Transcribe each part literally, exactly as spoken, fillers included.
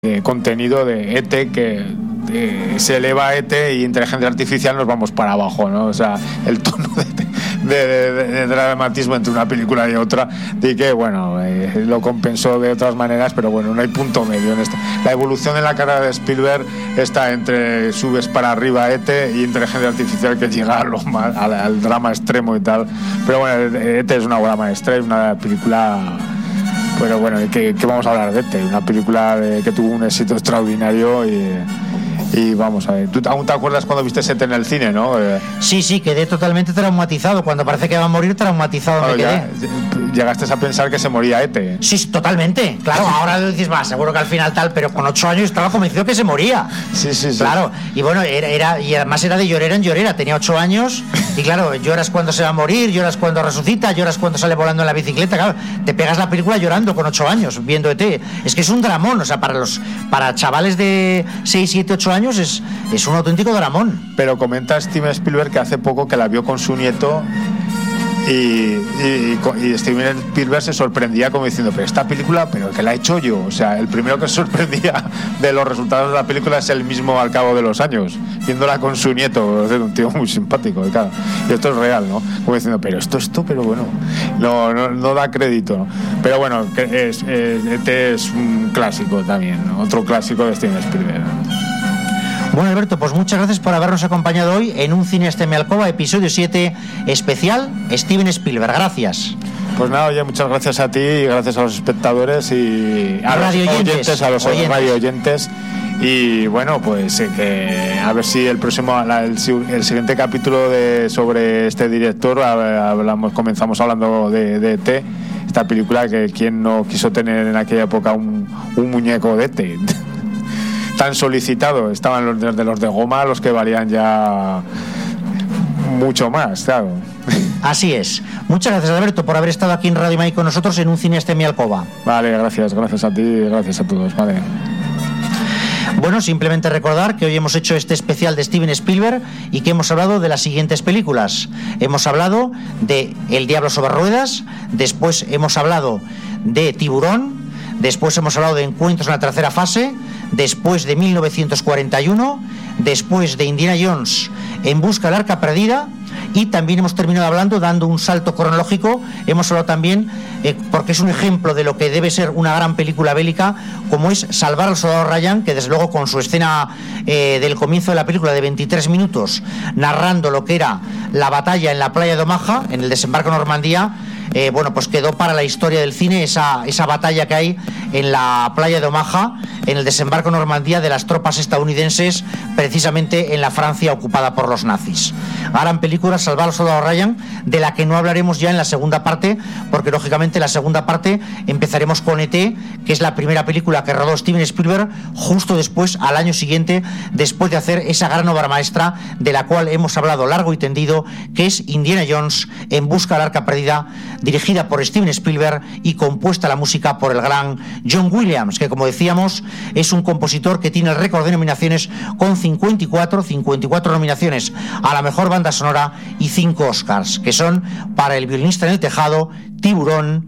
de contenido de E T que eh, se eleva a E T y inteligencia artificial nos vamos para abajo, ¿no? O sea, el tono de, de, de, de dramatismo entre una película y otra, de que, bueno, eh, lo compensó de otras maneras, pero bueno, no hay punto medio en esto. La evolución en la carrera de Spielberg está entre subes para arriba E T y inteligencia artificial que llega a lo más, al, al drama extremo y tal. Pero bueno, E T es una obra maestra, es una película... Pero bueno, ¿qué, qué vamos a hablar de E T? Una película de, que tuvo un éxito extraordinario y, y vamos a ver. ¿Tú aún te acuerdas cuando viste E T en el cine, no? Sí, sí, quedé totalmente traumatizado. Cuando parece que va a morir, traumatizado no, me quedé. Ya, llegaste a pensar que se moría E T. Sí, totalmente. Claro, ahora lo dices más, seguro que al final tal, pero con ocho años estaba convencido que se moría. Sí, sí, sí. Claro, y bueno, era, era y además era de llorera en llorera. Tenía ocho años y claro, lloras cuando se va a morir, lloras cuando resucita, lloras cuando sale volando en la bicicleta. Claro, te pegas la película llorando con ocho años viendo E T. Es que es un dramón, o sea, para los para chavales de seis, siete, ocho años es, es un auténtico dramón. Pero comenta Steven Spielberg que hace poco que la vio con su nieto y, y, y Steven Spielberg se sorprendía como diciendo, pero esta película, pero que la he hecho yo. O sea, el primero que se sorprendía de los resultados de la película es él mismo al cabo de los años, viéndola con su nieto. Es un tío muy simpático, y claro, y esto es real, ¿no? Como diciendo, pero esto, esto, pero bueno, no, no, no da crédito, ¿no? Pero bueno, es, es, este es un clásico también, ¿no? Otro clásico de Steven Spielberg, ¿no? Bueno, Alberto, pues muchas gracias por habernos acompañado hoy en un Cineasta en mi alcoba, episodio siete, especial Steven Spielberg. Gracias. Pues nada, oye, muchas gracias a ti y gracias a los espectadores y a radio los oyentes, oyentes, a los oyentes. radio oyentes. Y bueno, pues eh, que a ver si el próximo, la, el, el siguiente capítulo de sobre este director hablamos, comenzamos hablando de, de E T, esta película que quien no quiso tener en aquella época un, un muñeco de E T. Tan solicitado, estaban los de, de los de goma, los que valían ya mucho más, claro. Así es. Muchas gracias, Alberto, por haber estado aquí en Radio Mai con nosotros en un Cineasta en mi alcoba. Vale, gracias, gracias a ti y gracias a todos, vale. Bueno, simplemente recordar que hoy hemos hecho este especial de Steven Spielberg y que hemos hablado de las siguientes películas. Hemos hablado de El diablo sobre ruedas, después hemos hablado de Tiburón, después hemos hablado de Encuentros en la tercera fase, después de mil novecientos cuarenta y uno, después de Indiana Jones en busca del arca perdida, y también hemos terminado hablando, dando un salto cronológico, hemos hablado también, eh, porque es un ejemplo de lo que debe ser una gran película bélica, como es Salvar al soldado Ryan, que desde luego con su escena eh, del comienzo de la película de veintitrés minutos, narrando lo que era la batalla en la playa de Omaha, en el desembarco en Normandía, Eh, bueno, pues quedó para la historia del cine esa, esa batalla que hay en la playa de Omaha, en el desembarco en Normandía de las tropas estadounidenses, precisamente en la Francia ocupada por los nazis. Gran película, Salvar al soldado Ryan, de la que no hablaremos ya en la segunda parte, porque lógicamente en la segunda parte empezaremos con E T, que es la primera película que rodó Steven Spielberg justo después, al año siguiente, después de hacer esa gran obra maestra de la cual hemos hablado largo y tendido, que es Indiana Jones en busca del arca perdida, dirigida por Steven Spielberg y compuesta la música por el gran John Williams, que como decíamos es un compositor que tiene el récord de nominaciones con cincuenta y cuatro nominaciones a la mejor banda sonora y cinco Oscars, que son para El violinista en el tejado, Tiburón,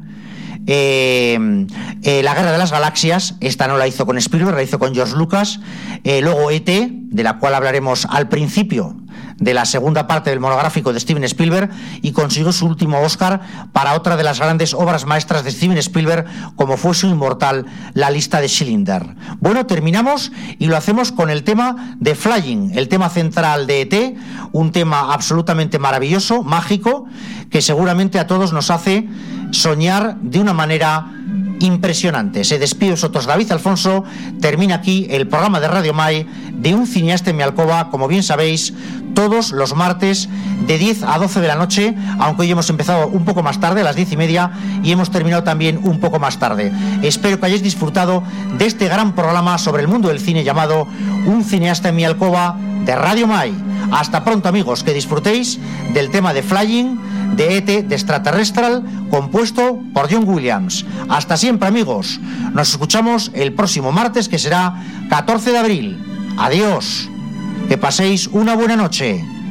Eh, eh, La guerra de las galaxias, esta no la hizo con Spielberg, la hizo con George Lucas, eh, luego E T, de la cual hablaremos al principio de la segunda parte del monográfico de Steven Spielberg, y consiguió su último Oscar para otra de las grandes obras maestras de Steven Spielberg, como fue su inmortal La lista de Schindler. Bueno, terminamos y lo hacemos con el tema de Flying, el tema central de E T, un tema absolutamente maravilloso, mágico, que seguramente a todos nos hace soñar de una manera impresionante. Se despide vosotros David Alfonso, termina aquí el programa de Radio Mai de un cineasta en mi alcoba, como bien sabéis, todos los martes de diez a doce de la noche, aunque hoy hemos empezado un poco más tarde, a las diez y media, y hemos terminado también un poco más tarde. Espero que hayáis disfrutado de este gran programa sobre el mundo del cine llamado Un cineasta en mi alcoba de Radio Mai. Hasta pronto, amigos, que disfrutéis del tema de Flying, de E T, de Extraterrestrial, compuesto por John Williams. Hasta siempre, amigos. Nos escuchamos el próximo martes, que será catorce de abril. Adiós. Que paséis una buena noche.